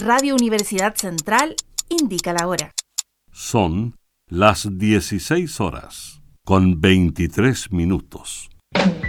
Radio Universidad Central indica la hora. Son las 16 horas, con 23 minutos.